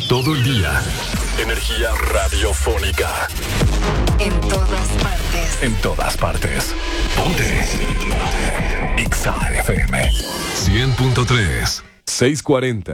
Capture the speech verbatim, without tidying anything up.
Todo el día. Energía radiofónica. En todas partes. En todas partes. Ponte. X A F M. cien punto tres. seiscientos cuarenta.